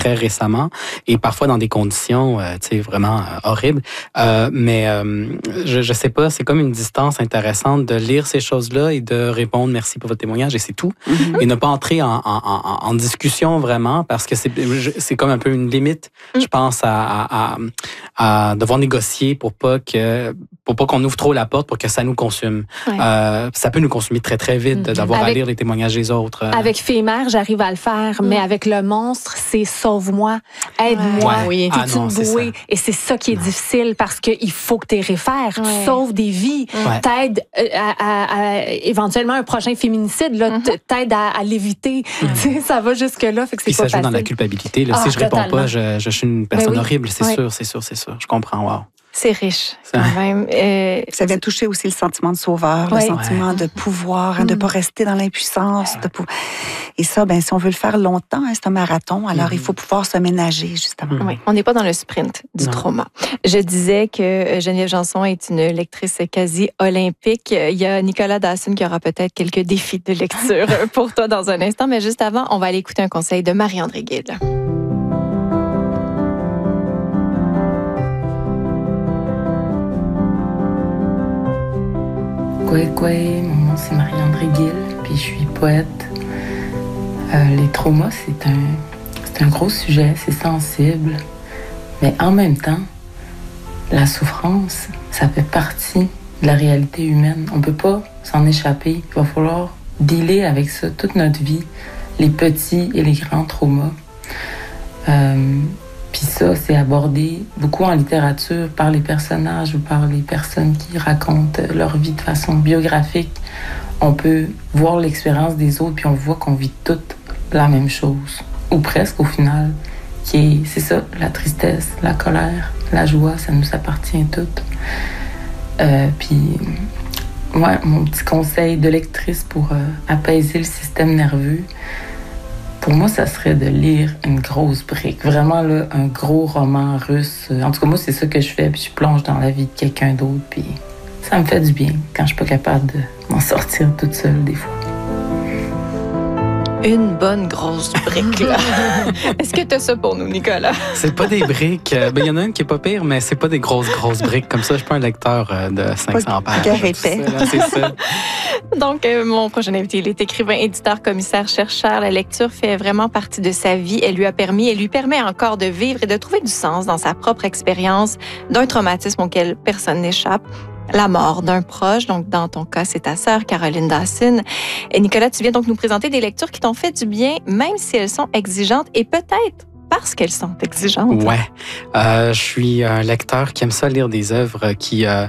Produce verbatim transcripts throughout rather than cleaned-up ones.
très récemment et parfois dans des conditions, euh, tu sais, vraiment euh, horribles. Euh, mais euh, je, je sais pas, c'est comme une distance intéressante de lire ces choses-là et de répondre merci pour votre témoignage et c'est tout. Mm-hmm. Et ne pas entrer en, en, en, en discussion vraiment parce que c'est, c'est comme un peu une limite, mm. je pense, à, à, à, à devoir négocier pour pas que pour pas qu'on ouvre trop la porte pour que ça nous consume. Ouais. Euh, ça peut nous consumer très, très vite mm-hmm. d'avoir avec, à lire les témoignages des autres. Avec Fémère, j'arrive à le faire, mm. mais avec le monstre, c'est sauve-moi, aide-moi, ouais. oui. Ah non, c'est ça. Et c'est ça qui est non. difficile parce qu'il faut que tu réfères, ouais. tu sauves des vies, ouais. t'aides à, à, à éventuellement un prochain féminicide, là, mm-hmm. t'aides à, à l'éviter. Mm-hmm. Ça va jusque-là, fait que c'est Puis pas ça facile. joue dans la culpabilité. Là, ah, si je totalement. réponds pas, je, je suis une personne oui. horrible, c'est oui. sûr, c'est sûr, c'est sûr. Je comprends, wow. C'est riche, quand même. Euh, ça vient toucher aussi le sentiment de sauveur, oui. le sentiment ouais. de pouvoir, hein, de ne pas rester dans l'impuissance. Ouais. De pou... Et ça, ben, si on veut le faire longtemps, hein, c'est un marathon, alors mm-hmm. il faut pouvoir se ménager, justement. Mm-hmm. Oui, on n'est pas dans le sprint du non. trauma. Je disais que Geneviève Janson est une lectrice quasi olympique. Il y a Nicolas Dawson qui aura peut-être quelques défis de lecture pour toi dans un instant, mais juste avant, on va aller écouter un conseil de Marie-André Guil. Coué, coué, mon nom c'est Marie-André Guil, puis je suis poète. Euh, les traumas, c'est un, c'est un gros sujet, c'est sensible, mais en même temps, la souffrance, ça fait partie de la réalité humaine. On peut pas s'en échapper. Il va falloir dealer avec ça toute notre vie, les petits et les grands traumas. Euh, Puis ça, c'est abordé beaucoup en littérature par les personnages ou par les personnes qui racontent leur vie de façon biographique. On peut voir l'expérience des autres, puis on voit qu'on vit toutes la même chose, ou presque au final, qui est, c'est ça, la tristesse, la colère, la joie, ça nous appartient toutes. Euh, puis, ouais, mon petit conseil de lectrice pour euh, apaiser le système nerveux, pour moi, ça serait de lire une grosse brique. Vraiment, là, un gros roman russe. En tout cas, moi, c'est ça que je fais. Puis je plonge dans la vie de quelqu'un d'autre. Puis ça me fait du bien quand je suis pas capable de m'en sortir toute seule, des fois. Une bonne grosse brique, là. Est-ce que tu as ça pour nous, Nicolas? C'est pas des briques. Il ben, y en a une qui est pas pire, mais c'est pas des grosses, grosses briques. Comme ça, je suis pas un lecteur de cinq cents pages. Ça, là, c'est ça. Donc, euh, mon prochain invité, il est écrivain, éditeur, commissaire, chercheur. La lecture fait vraiment partie de sa vie. Elle lui a permis, elle lui permet encore de vivre et de trouver du sens dans sa propre expérience d'un traumatisme auquel personne n'échappe. La mort d'un proche, donc dans ton cas, c'est ta sœur Caroline Dawson. Et Nicolas, tu viens donc nous présenter des lectures qui t'ont fait du bien, même si elles sont exigeantes et peut-être parce qu'elles sont exigeantes. Ouais, euh, je suis un lecteur qui aime ça lire des œuvres qui euh,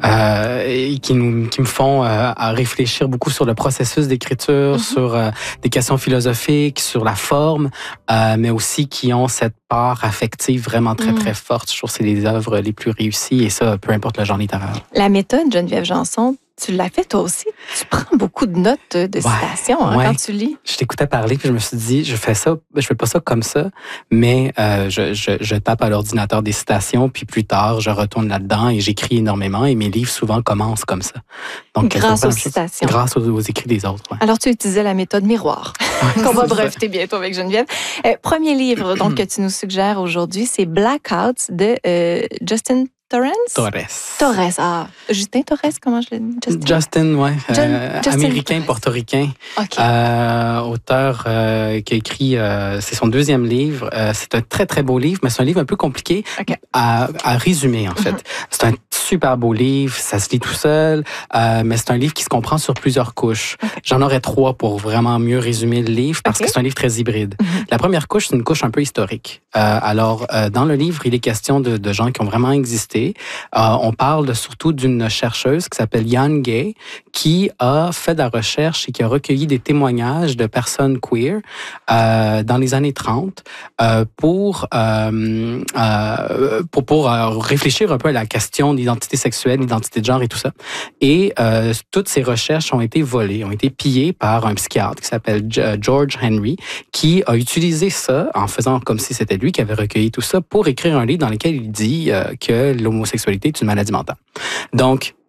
euh, qui nous qui me font euh, à réfléchir beaucoup sur le processus d'écriture, mm-hmm. sur euh, des questions philosophiques, sur la forme, euh, mais aussi qui ont cette part affective vraiment très mm. très forte. Je trouve que c'est les œuvres les plus réussies et ça, peu importe le genre littéraire. La méthode Geneviève Janson, tu l'as fait toi aussi. Tu prends beaucoup de notes de ouais, citations hein, ouais. quand tu lis. Je t'écoutais parler puis je me suis dit, je fais ça, je fais pas ça comme ça, mais euh, je, je, je tape à l'ordinateur des citations puis plus tard je retourne là-dedans et j'écris énormément et mes livres souvent commencent comme ça. Donc grâce aux citations, grâce aux, aux écrits des autres. Ouais. Alors tu utilisais la méthode miroir ouais, qu'on va breveter bientôt avec Geneviève. Euh, premier livre donc que tu nous suggères aujourd'hui, c'est Blackouts de euh, Justin Torrance? Torres. Torres, ah. Justin Torres, comment je le dis? Justin, Justin oui. Euh, américain, Torres. Portoricain. Okay. Euh, auteur euh, qui a écrit, euh, c'est son deuxième livre. Euh, c'est un très, très beau livre, mais c'est un livre un peu compliqué okay. à, à résumer, en fait. Mm-hmm. C'est un super beau livre, ça se lit tout seul, euh, mais c'est un livre qui se comprend sur plusieurs couches. Okay. J'en aurais trois pour vraiment mieux résumer le livre, parce okay. que c'est un livre très hybride. Mm-hmm. La première couche, c'est une couche un peu historique. Euh, alors, euh, dans le livre, il est question de, de gens qui ont vraiment existé. Euh, on parle de, surtout d'une chercheuse qui s'appelle Jan Gay, qui a fait de la recherche et qui a recueilli des témoignages de personnes queer euh, dans les années trente euh, pour, euh, euh, pour, pour euh, réfléchir un peu à la question d'identité sexuelle, d'identité de genre et tout ça. Et euh, toutes ces recherches ont été volées, ont été pillées par un psychiatre qui s'appelle George Henry, qui a utilisé ça en faisant comme si c'était lui qui avait recueilli tout ça pour écrire un livre dans lequel il dit euh, que l'homosexualité est une maladie mentale. Donc,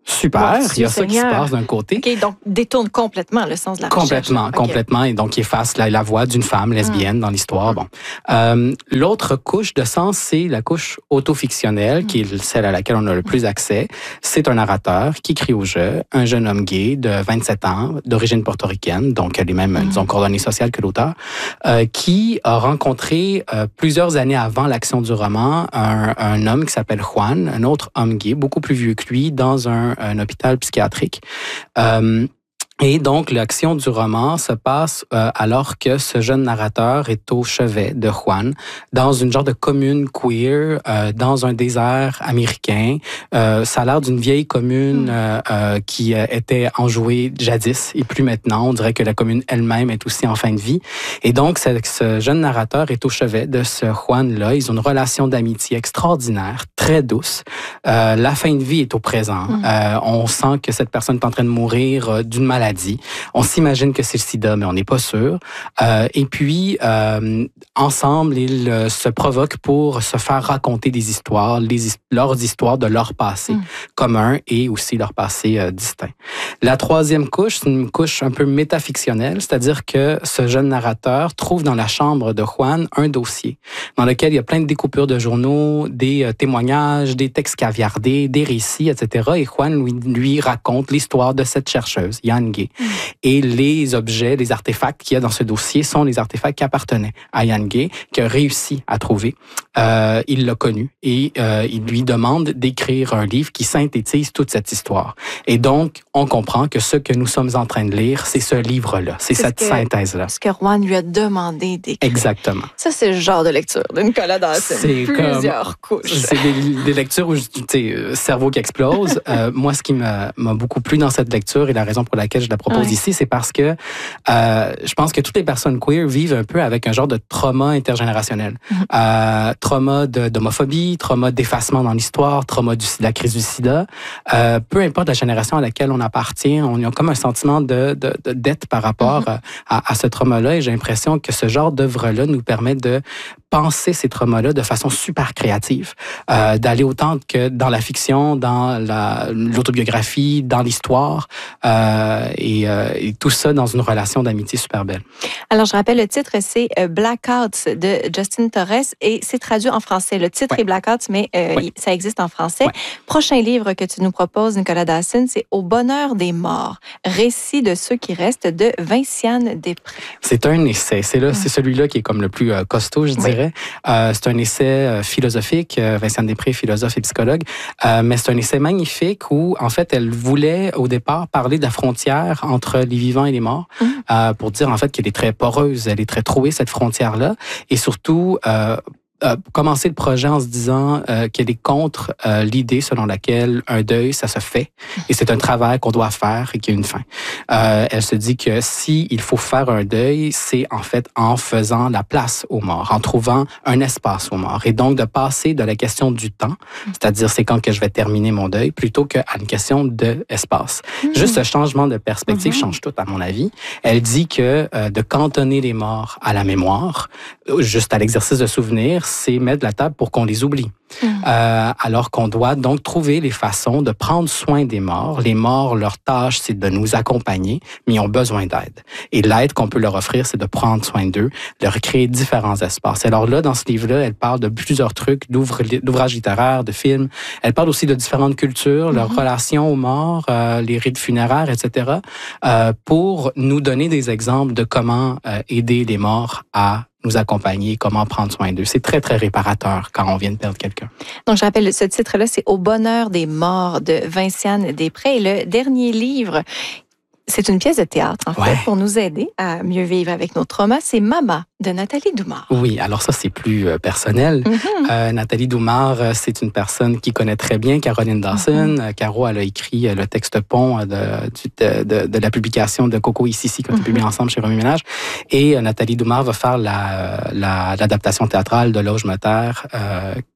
super, il y a ça qui se passe d'un côté. OK, donc détourne complètement le sens de la recherche. Complètement, okay. complètement. Et donc, il efface la, la voix d'une femme lesbienne mmh. dans l'histoire. Bon. Euh, l'autre couche de sens, c'est la couche autofictionnelle, mmh. qui est celle à laquelle on a le plus accès. C'est un narrateur qui crie au jeu, un jeune homme gay de vingt-sept ans, d'origine portoricaine, donc les mêmes, mmh. disons, coordonnées sociales que l'auteur, euh, qui a rencontré euh, plusieurs années avant l'action du roman un, un homme qui s'appelle Juan, un autre homme gay, beaucoup plus vieux que lui, dans un un hôpital psychiatrique. Euh, Et donc, l'action du roman se passe euh, alors que ce jeune narrateur est au chevet de Juan, dans une genre de commune queer, euh, dans un désert américain. Euh, ça a l'air d'une vieille commune euh, euh, qui euh, était enjouée jadis et plus maintenant. On dirait que la commune elle-même est aussi en fin de vie. Et donc, ce, ce jeune narrateur est au chevet de ce Juan-là. Ils ont une relation d'amitié extraordinaire, très douce. Euh, la fin de vie est au présent. Mm. Euh, on sent que cette personne est en train de mourir euh, d'une maladie. On s'imagine que c'est le sida, mais on n'est pas sûr. Euh, et puis, euh, ensemble, ils euh, se provoquent pour se faire raconter des histoires, les, leurs histoires de leur passé mm. commun et aussi leur passé euh, distinct. La troisième couche, c'est une couche un peu métafictionnelle, c'est-à-dire que ce jeune narrateur trouve dans la chambre de Juan un dossier dans lequel il y a plein de découpures de journaux, des euh, témoignages, des textes caviardés, des récits, et cetera. Et Juan lui, lui raconte l'histoire de cette chercheuse, Yan Gay. Mm. Et les objets, les artefacts qu'il y a dans ce dossier sont les artefacts qui appartenaient à Yan Gay, qui a réussi à trouver. Euh, il l'a connu et euh, il lui demande d'écrire un livre qui synthétise toute cette histoire. Et donc, on comprend que ce que nous sommes en train de lire, c'est ce livre-là, c'est, c'est cette ce que, synthèse-là. Ce que Juan lui a demandé d'écrire. Exactement. Ça, c'est le genre de lecture de Nicolas Dawson. C'est plusieurs comme, couches. C'est des, des lectures où, tu sais, cerveau qui explose. euh, moi, ce qui m'a, m'a beaucoup plu dans cette lecture et la raison pour laquelle je la propose ouais. ici, c'est parce que euh, je pense que toutes les personnes queer vivent un peu avec un genre de trauma intergénérationnel. Mm-hmm. Euh, trauma de, d'homophobie, trauma d'effacement dans l'histoire, trauma du, de la crise du sida. Euh, peu importe la génération à laquelle on appartient, on a comme un sentiment de, de, de dette par rapport mm-hmm. à, à ce trauma-là. Et j'ai l'impression que ce genre d'œuvre-là nous permet de penser ces traumas-là de façon super créative, euh, d'aller autant que dans la fiction, dans la, l'autobiographie, dans l'histoire, euh, et, euh, et tout ça dans une relation d'amitié super belle. Alors, je rappelle, le titre, c'est Blackouts de Justin Torres et c'est traduit en français. Le titre ouais. est Blackouts, mais euh, ouais. ça existe en français. Ouais. Prochain livre que tu nous proposes, Nicolas Dawson, c'est Au bonheur des morts, récit de ceux qui restent de Vinciane Després. C'est un essai. C'est, là, mmh. c'est celui-là qui est comme le plus euh, costaud, je dirais. Oui. Euh, c'est un essai euh, philosophique, euh, Vinciane Després, philosophe et psychologue, euh, mais c'est un essai magnifique où, en fait, elle voulait, au départ, parler de la frontière entre les vivants et les morts, mmh. euh, pour dire, en fait, qu'elle est très poreuse, elle est très trouée, cette frontière-là, et surtout... Euh, Euh, commencer le projet en se disant euh, qu'elle est contre euh, l'idée selon laquelle un deuil, ça se fait et c'est un travail qu'on doit faire et qui a une fin. Euh, elle se dit que si il faut faire un deuil, c'est en fait en faisant la place aux morts, en trouvant un espace aux morts et donc de passer de la question du temps, c'est-à-dire c'est quand que je vais terminer mon deuil, plutôt qu'à une question d'espace. Mmh. Juste ce changement de perspective mmh. change tout à mon avis. Elle dit que euh, de cantonner les morts à la mémoire, juste à l'exercice de souvenir, c'est mettre de la table pour qu'on les oublie. Mmh. Euh, alors qu'on doit donc trouver les façons de prendre soin des morts. Les morts, leur tâche, c'est de nous accompagner, mais ils ont besoin d'aide. Et l'aide qu'on peut leur offrir, c'est de prendre soin d'eux, de leur créer différents espaces. Alors là, dans ce livre-là, elle parle de plusieurs trucs, d'ouvrages littéraires, de films. Elle parle aussi de différentes cultures, mmh. leurs relations aux morts, euh, les rites funéraires, et cetera, euh, pour nous donner des exemples de comment euh, aider les morts à nous accompagner, comment prendre soin d'eux. C'est très, très réparateur quand on vient de perdre quelqu'un. Donc, je rappelle, ce titre-là, c'est Au bonheur des morts de Vinciane Després. Et le dernier livre, c'est une pièce de théâtre, en ouais. fait, pour nous aider à mieux vivre avec nos traumas. C'est Mama de Nathalie Doumare. Oui, alors ça, c'est plus euh, personnel. Mm-hmm. Euh, Nathalie Doumare, c'est une personne qui connaît très bien Caroline Dawson. Mm-hmm. Caro, elle a écrit le texte pont de, de, de, de la publication de Coco ici, ici, qu'on a mm-hmm. publié ensemble chez Remue Ménage. Et euh, Nathalie Doumare va faire la, la, l'adaptation théâtrale de Là où je me terre, euh,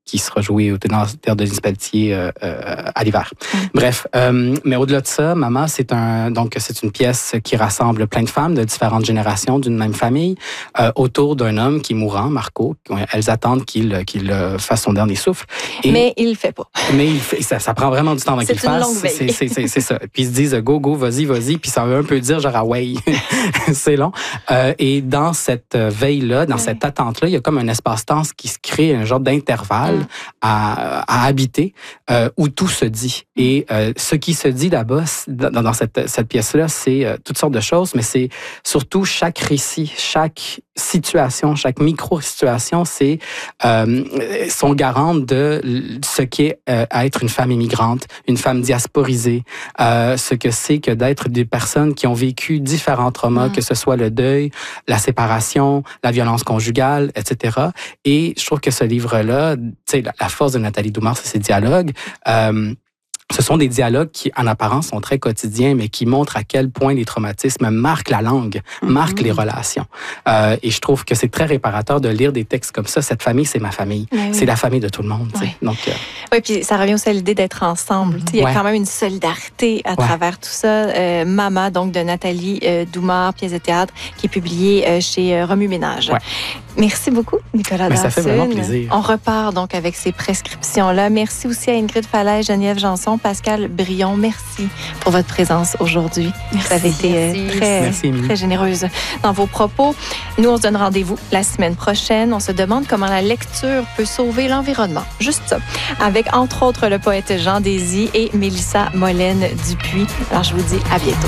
qui sera joué au Théâtre Denise Pelletier euh, euh, à l'hiver. Mm. Bref, euh, mais au-delà de ça, Mama, c'est un donc c'est une pièce qui rassemble plein de femmes de différentes générations d'une même famille euh, autour d'un homme qui est mourant, Marco. Elles attendent qu'il qu'il fasse son dernier souffle. Et, mais il le fait pas. Mais il fait, ça, ça prend vraiment du temps avant qu'il le fasse. C'est une longue veille. C'est, c'est, c'est ça. Puis ils se disent go go, vas-y, vas-y. Puis ça veut un peu dire genre ah ouais, c'est long. Euh, et dans cette veille-là, dans ouais. cette attente-là, il y a comme un espace-temps qui se crée, un genre d'intervalle mm. à, à habiter euh, où tout se dit. Mm. Et euh, ce qui se dit là-bas, dans, dans cette, cette pièce-là, c'est euh, toutes sortes de choses, mais c'est surtout chaque récit, chaque situation, chaque micro-situation, c'est euh, sont garantes de ce qu'est euh, être une femme immigrante, une femme diasporisée, euh, ce que c'est que d'être des personnes qui ont vécu différents traumas, mm. que ce soit le deuil, la séparation, la violence conjugale, et cetera. Et je trouve que ce livre-là, tu sais, la, la force de Nathalie Doumar, c'est ses dialogues. Euh, Ce sont des dialogues qui, en apparence, sont très quotidiens, mais qui montrent à quel point les traumatismes marquent la langue, mm-hmm. marquent les relations. Euh, et je trouve que c'est très réparateur de lire des textes comme ça. Cette famille, c'est ma famille. Oui. C'est la famille de tout le monde. Oui, Donc, euh... oui, puis ça revient aussi à l'idée d'être ensemble. Mm-hmm. Il y a ouais. quand même une solidarité à ouais. travers tout ça. Euh, Mama, donc de Nathalie euh, Doumar, pièce de théâtre, qui est publiée euh, chez euh, Remue Ménage. Ouais. Merci beaucoup, Nicolas Dawson. Ça fait vraiment plaisir. On repart donc avec ces prescriptions-là. Merci aussi à Ingrid Falaise, Geneviève Janson, Pascal Brion. Merci pour votre présence aujourd'hui. Merci. Vous avez été merci. très, merci, très généreuse dans vos propos. Nous, on se donne rendez-vous la semaine prochaine. On se demande comment la lecture peut sauver l'environnement. Juste ça. Avec, entre autres, le poète Jean Désy et Mélissa Molène Dupuis. Alors, je vous dis à bientôt.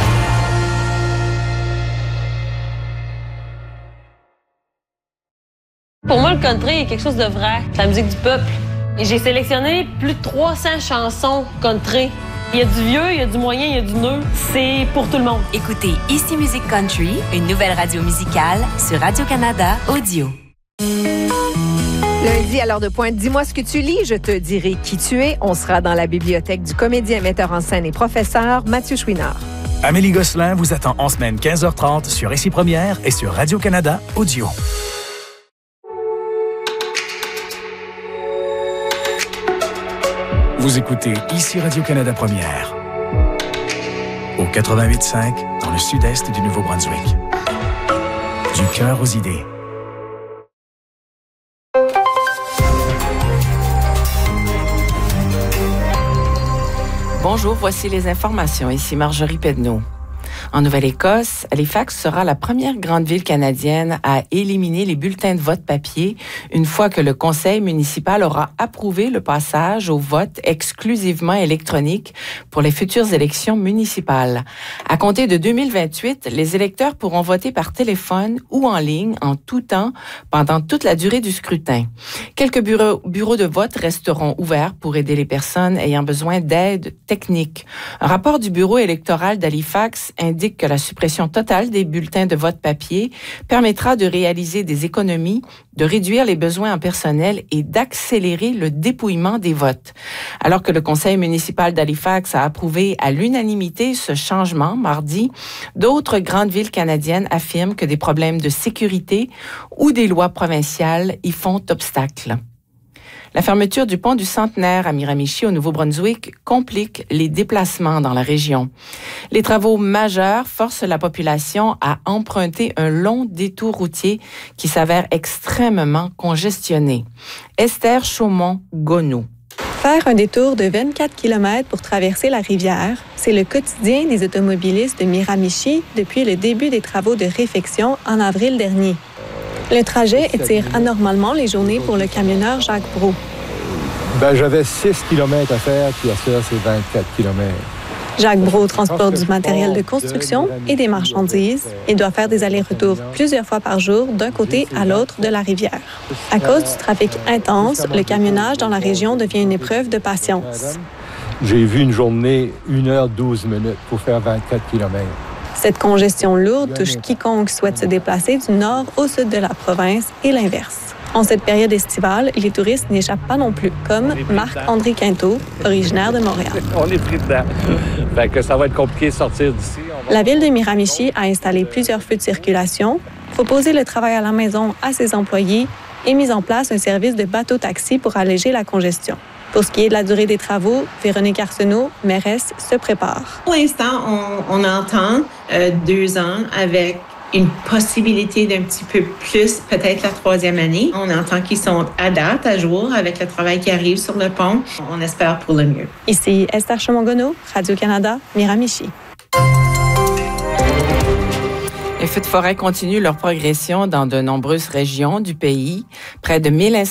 Pour moi, le country est quelque chose de vrai. C'est la musique du peuple. Et j'ai sélectionné plus de trois cents chansons country. Il y a du vieux, il y a du moyen, il y a du neuf. C'est pour tout le monde. Écoutez Ici Musique Country, une nouvelle radio musicale sur Radio-Canada Audio. Lundi, à l'heure de pointe, dis-moi ce que tu lis, je te dirai qui tu es. On sera dans la bibliothèque du comédien, metteur en scène et professeur Mathieu Chouinard. Amélie Gosselin vous attend en semaine quinze heures trente sur Ici Première et sur Radio-Canada Audio. Vous écoutez Ici Radio-Canada Première, au quatre-vingt-huit cinq, dans le sud-est du Nouveau-Brunswick. Du cœur aux idées. Bonjour, voici les informations. Ici Marjorie Pedneau. En Nouvelle-Écosse, Halifax sera la première grande ville canadienne à éliminer les bulletins de vote papier une fois que le conseil municipal aura approuvé le passage au vote exclusivement électronique pour les futures élections municipales. À compter de deux mille vingt-huit, les électeurs pourront voter par téléphone ou en ligne en tout temps pendant toute la durée du scrutin. Quelques bureaux, bureaux de vote resteront ouverts pour aider les personnes ayant besoin d'aide technique. Un rapport du bureau électoral d'Halifax indique que la suppression totale des bulletins de vote papier permettra de réaliser des économies, de réduire les besoins en personnel et d'accélérer le dépouillement des votes. Alors que le conseil municipal d'Halifax a approuvé à l'unanimité ce changement mardi, d'autres grandes villes canadiennes affirment que des problèmes de sécurité ou des lois provinciales y font obstacle. La fermeture du pont du Centenaire à Miramichi, au Nouveau-Brunswick, complique les déplacements dans la région. Les travaux majeurs forcent la population à emprunter un long détour routier qui s'avère extrêmement congestionné. Esther Chaumont-Gonneau. Faire un détour de vingt-quatre kilomètres pour traverser la rivière, c'est le quotidien des automobilistes de Miramichi depuis le début des travaux de réfection en avril dernier. Le trajet étire anormalement les journées pour le camionneur Jacques Brault. Ben, j'avais six kilomètres à faire, puis à ça, c'est vingt-quatre kilomètres. Jacques Brault transporte du matériel de construction et des marchandises. Il doit faire des allers-retours plusieurs fois par jour d'un côté à l'autre de la rivière. À cause du trafic intense, le camionnage dans la région devient une épreuve de patience. J'ai vu une journée, une heure douze minutes pour faire vingt-quatre kilomètres. Cette congestion lourde touche quiconque souhaite se déplacer du nord au sud de la province et l'inverse. En cette période estivale, les touristes n'y échappent pas non plus, comme Marc-André Quinto, originaire de Montréal. On est pris dedans. Fait que ça va être compliqué de sortir d'ici. La ville de Miramichi a installé plusieurs feux de circulation, proposé le travail à la maison à ses employés et mis en place un service de bateau-taxi pour alléger la congestion. Pour ce qui est de la durée des travaux, Véronique Arsenault, mairesse, se prépare. Pour l'instant, on, on entend euh, deux ans avec une possibilité d'un petit peu plus, peut-être la troisième année. On entend qu'ils sont à date, à jour, avec le travail qui arrive sur le pont. On espère pour le mieux. Ici Esther Chamongono, Radio-Canada, Miramichi. Les feux de forêt continuent leur progression dans de nombreuses régions du pays. Près de mille